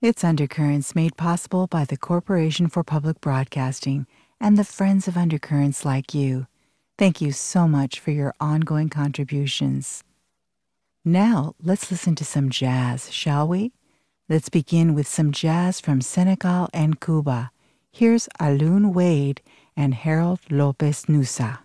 It's Undercurrents, made possible by the Corporation for Public Broadcasting and the friends of Undercurrents like you. Thank you so much for your ongoing contributions. Now, let's listen to some jazz, shall we? Let's begin with some jazz from Senegal and Cuba. Here's Alun Wade and Harold Lopez Nusa.